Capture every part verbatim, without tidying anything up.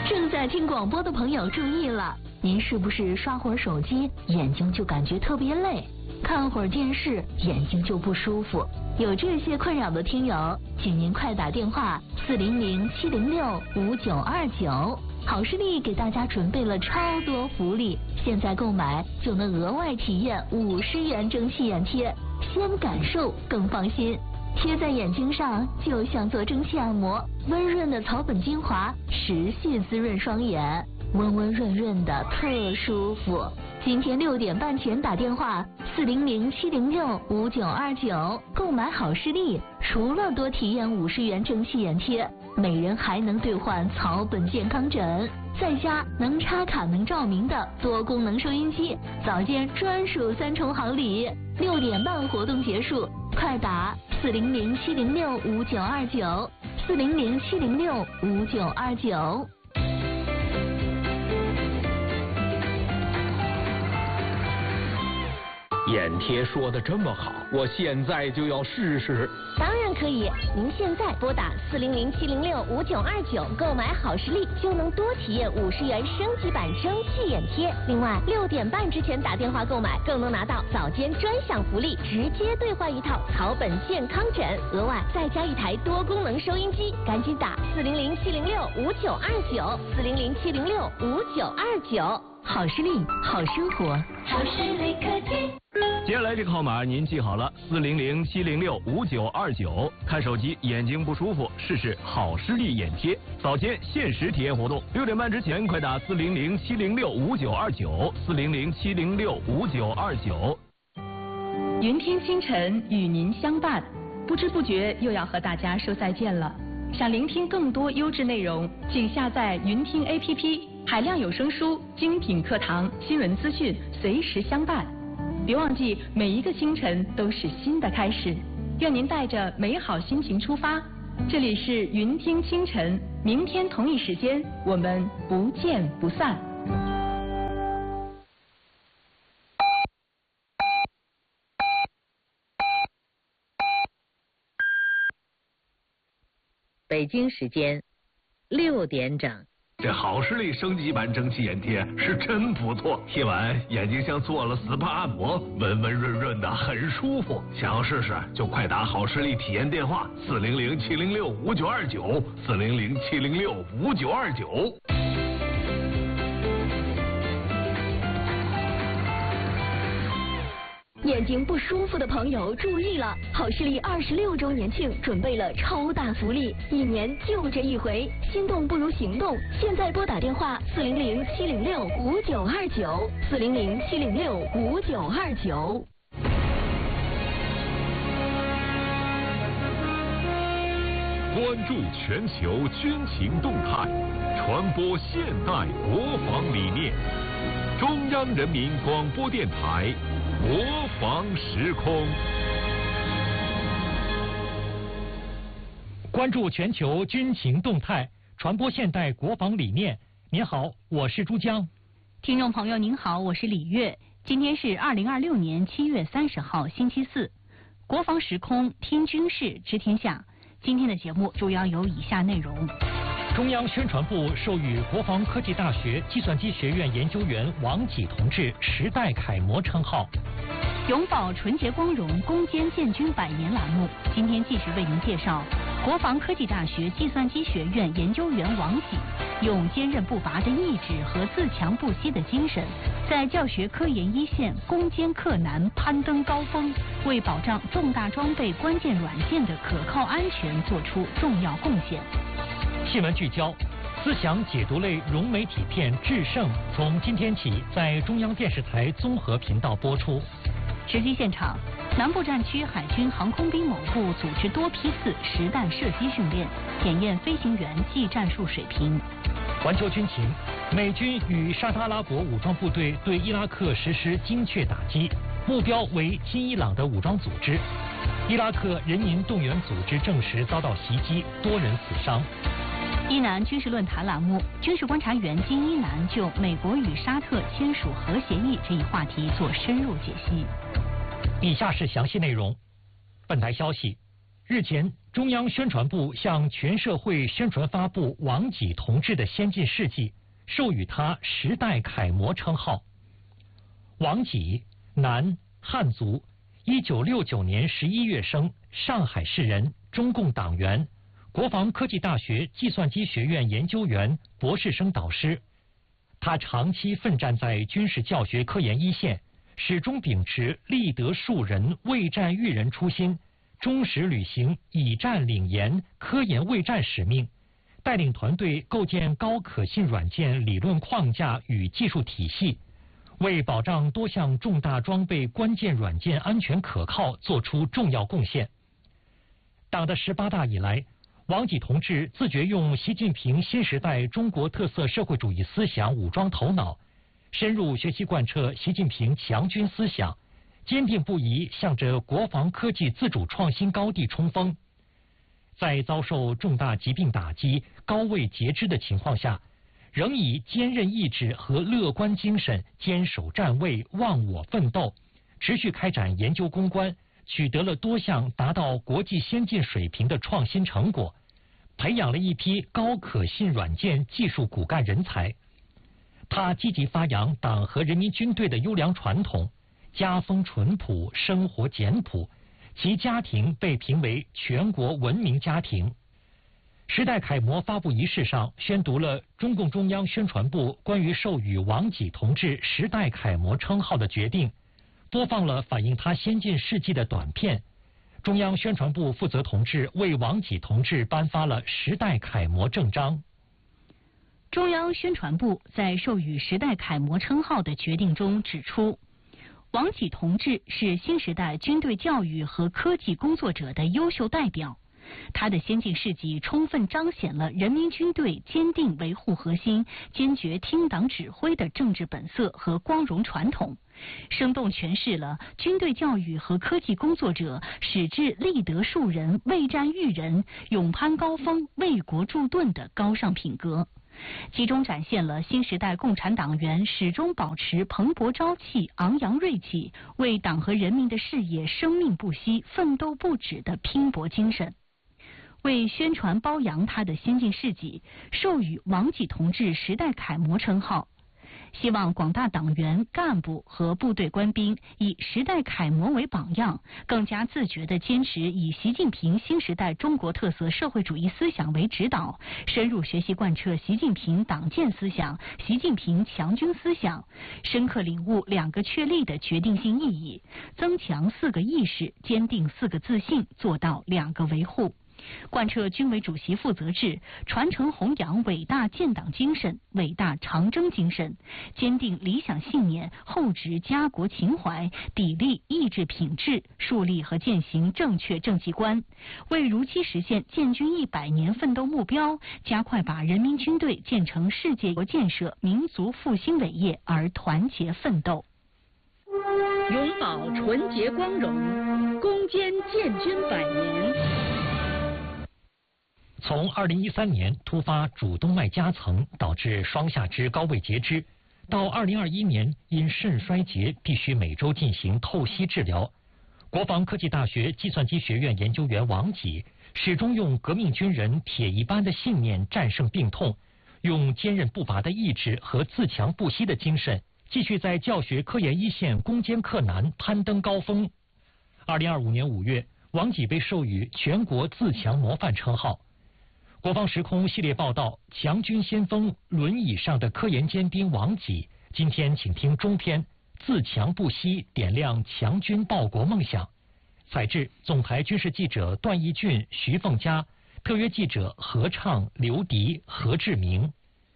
正在听广播的朋友注意了，您是不是刷会儿手机，眼睛就感觉特别累？看会儿电视，眼睛就不舒服？有这些困扰的听友，请您快打电话四零零七零六五九二九。好视力给大家准备了超多福利，现在购买就能额外体验五十元蒸汽眼贴，先感受更放心。贴在眼睛上就像做蒸汽按摩，温润的草本精华持续滋润双眼，温温润润的特舒服。今天六点半前打电话四零零七零六五九二九购买好视力，除了多体验五十元蒸汽眼贴，每人还能兑换草本健康枕，在家能插卡能照明的多功能收音机，早间专属三重好礼。六点半活动结束，快打四零零七零六五九二九四零零七零六五九二九。 眼贴说的这么好，我现在就要试试。 当然可以，您现在拨打四零零七零六五九二九购买好视力，就能多体验五十元升级版蒸汽眼贴。另外，六点半之前打电话购买，更能拿到早间专享福利，直接兑换一套草本健康枕，额外再加一台多功能收音机。赶紧打四零零七零六五九二九四零零七零六五九二九。 好视力，好生活， 好视力科技。 接下来这个号码您记好了，四零零七零六五九二九。看手机眼睛不舒服，试试好视力眼贴，早间限时体验活动。六点半之前快打四零零七零六五九二九四零零七零六五九二九。 云听清晨与您相伴，不知不觉又要和大家说再见了。想聆听更多优质内容，请下载云听 A P P， 海量有声书、精品课堂、新闻资讯，随时相伴。别忘记，每一个清晨都是新的开始。愿您带着美好心情出发。这里是云听清晨，明天同一时间我们不见不散。 北京时间六点整。 这好视力升级版蒸汽眼贴是真不错，贴完眼睛像做了 S P A 按摩，温温润润的，很舒服。想要试试就快打好视力体验电话四零零七零六五九二九四零零七零六五九二九。 眼睛不舒服的朋友注意了，好视力二十六周年庆准备了超大福利，一年就这一回，心动不如行动。现在拨打电话四零零七零六五九二九四零零七零六五九二九。 关注全球军情动态，传播现代国防理念。中央人民广播电台国防时空， 关注全球军情动态，传播现代国防理念。您好，我是珠江。 听众朋友您好，我是李月。今天是二零二六年七月三十号，星期四。国防时空，听军事，知天下。今天的节目主要有以下内容。 中央宣传部授予国防科技大学计算机学院研究员王启同志时代楷模称号。 永葆纯洁光荣，攻坚建军百年栏目，今天继续为您介绍国防科技大学计算机学院研究员王启用坚韧不拔的意志和自强不息的精神，在教学科研一线攻坚克难，攀登高峰，为保障重大装备关键软件的可靠安全做出重要贡献。 新闻聚焦，思想解读类融媒体片《制胜》从今天起在中央电视台综合频道播出。 实际现场，南部战区海军航空兵某部组织多批次实弹射击训练，检验飞行员技战术水平。 环球军情，美军与沙特阿拉伯武装部队对伊拉克实施精确打击，目标为亲伊朗的武装组织。伊拉克人民动员组织证实遭到袭击，多人死伤。 伊南军事论坛栏目，军事观察员金一南就美国与沙特签署核协议这一话题做深入解析。 以下是详细内容。本台消息， 日前，中央宣传部向全社会宣传发布王济同志的先进事迹，授予他时代楷模称号。王济，男，汉族，一九六九年十一月生，上海市人，中共党员，国防科技大学计算机学院研究员、博士生导师。他长期奋战在军事教学科研一线，始终秉持立德树人、为战育人初心，忠实履行以战领研、科研卫战使命，带领团队构建高可信软件理论框架与技术体系，为保障多项重大装备关键软件安全可靠做出重要贡献。党的十八大以来，王济同志自觉用习近平新时代中国特色社会主义思想武装头脑，深入学习贯彻习近平强军思想，坚定不移向着国防科技自主创新高地冲锋。在遭受重大疾病打击、高位截肢的情况下，仍以坚韧意志和乐观精神坚守站位、忘我奋斗，持续开展研究攻关，取得了多项达到国际先进水平的创新成果，培养了一批高可信软件技术骨干人才。他积极发扬党和人民军队的优良传统，家风淳朴，生活简朴，其家庭被评为全国文明家庭。时代楷模发布仪式上宣读了中共中央宣传部关于授予王济同志时代楷模称号的决定，播放了反映他先进事迹的短片。中央宣传部负责同志为王济同志颁发了时代楷模证章。 中央宣传部在授予时代楷模称号的决定中指出，王济同志是新时代军队教育和科技工作者的优秀代表，他的先进事迹充分彰显了人民军队坚定维护核心、坚决听党指挥的政治本色和光荣传统，生动诠释了军队教育和科技工作者矢志立德树人、为战育人、勇攀高峰、为国铸盾的高尚品格，集中展现了新时代共产党员始终保持蓬勃朝气、昂扬锐气，为党和人民的事业生命不息、奋斗不止的拼搏精神。为宣传褒扬他的先进事迹，授予王济同志时代楷模称号。希望广大党员干部和部队官兵以时代楷模为榜样，更加自觉地坚持以习近平新时代中国特色社会主义思想为指导，深入学习贯彻习近平党建思想、习近平强军思想，深刻领悟两个确立的决定性意义，增强四个意识，坚定四个自信，做到两个维护。贯彻军委主席负责制，传承弘扬伟大建党精神、伟大长征精神，坚定理想信念，厚植家国情怀，砥砺意志品质，树立和践行正确政绩观，为如期实现建军一百年奋斗目标，加快把人民军队建成世界国建设、民族复兴伟业而团结奋斗。 永葆纯洁光荣，攻坚建军百年。 从二零一三年突发主动脉夹层导致双下肢高位截肢，到二零二一年因肾衰竭必须每周进行透析治疗，国防科技大学计算机学院研究员王济始终用革命军人铁一般的信念战胜病痛，用坚韧不拔的意志和自强不息的精神，继续在教学科研一线攻坚克难，攀登高峰。二零二五年五月，王济被授予全国自强模范称号。国防时空系列报道，强军先锋轮椅上的科研尖兵王济，今天请听中篇自强不息，点亮强军报国梦想。采制总台军事记者段义俊、徐凤佳，特约记者何畅、刘迪、何志明。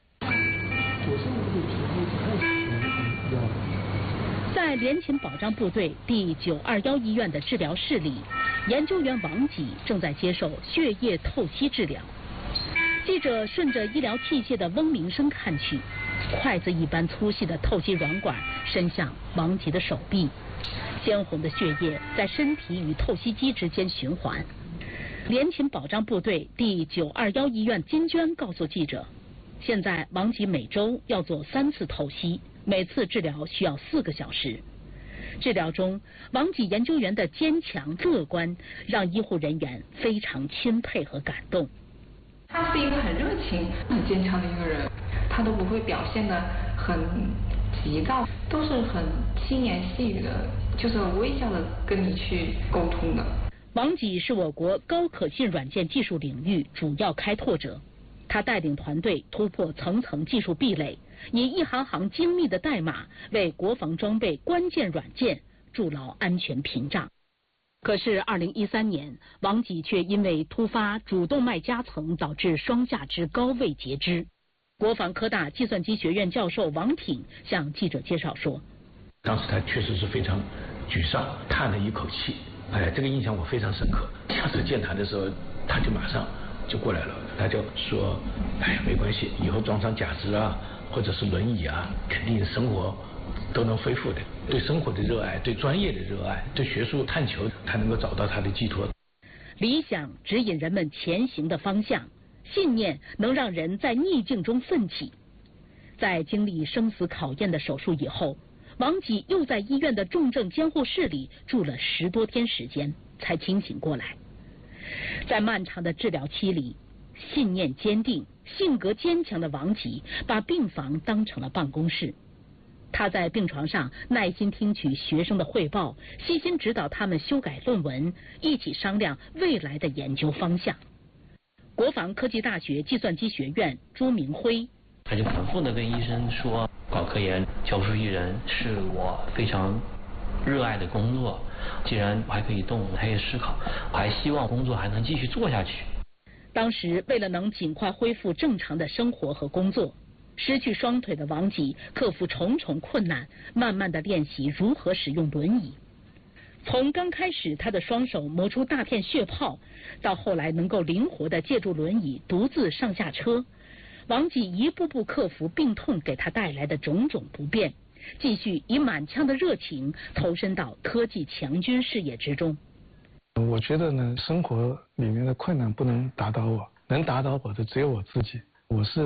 在联勤保障部队第九二一医院的治疗室里，研究员王济正在接受血液透析治疗。记者顺着医疗器械的嗡鸣声看去，筷子一般粗细的透析软管伸向王济的手臂，鲜红的血液在身体与透析机之间循环。联勤保障部队第九二一医院金娟告诉记者，现在王济每周要做三次透析，每次治疗需要四个小时。 治疗中，王己研究员的坚强乐观让医护人员非常钦佩和感动。 他是一个很热情、很坚强的一个人，他都不会表现得很急躁，都是很轻言细语的，就是微笑的跟你去沟通的。 王己是我国高可信软件技术领域主要开拓者，他带领团队突破层层技术壁垒，以一行行精密的代码为国防装备关键软件筑牢安全屏障。可是二零一三年，王己却因为突发主动脉夹层导致双下肢高位截肢。国防科大计算机学院教授王挺向记者介绍说， 当时他确实是非常沮丧，叹了一口气。哎，这个印象我非常深刻。下次见他的时候，他就马上就过来了，他就说：“哎呀，没关系，以后装上假肢啊，或者是轮椅啊，肯定生活都能恢复的。”对生活的热爱，对专业的热爱，对学术探求，他能够找到他的寄托。 理想指引人们前行的方向，信念能让人在逆境中奋起。在经历生死考验的手术以后，王己又在医院的重症监护室里住了十多天时间，才清醒过来。在漫长的治疗期里，信念坚定、性格坚强的王己把病房当成了办公室。他在病床上耐心听取学生的汇报，细心指导他们修改论文，一起商量未来的研究方向。国防科技大学计算机学院朱明辉， 他就反复的跟医生说，搞科研、教书育人是我非常热爱的工作。既然我还可以动，还可以思考，我还希望工作还能继续做下去。 当时为了能尽快恢复正常的生活和工作，失去双腿的王己克服重重困难，慢慢的练习如何使用轮椅。从刚开始他的双手磨出大片血泡，到后来能够灵活的借助轮椅独自上下车，王己一步步克服病痛给他带来的种种不便，继续以满腔的热情投身到科技强军事业之中。 我觉得呢，生活里面的困难不能打倒我，能打倒我的只有我自己。我是